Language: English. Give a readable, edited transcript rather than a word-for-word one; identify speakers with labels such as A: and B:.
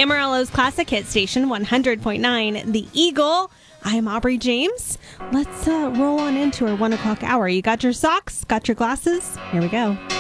A: Amarillo's Classic Hit Station 100.9, The Eagle. I'm Aubrey James. Let's roll on into our 1 o'clock hour. You got your socks? Got your glasses? Here we go.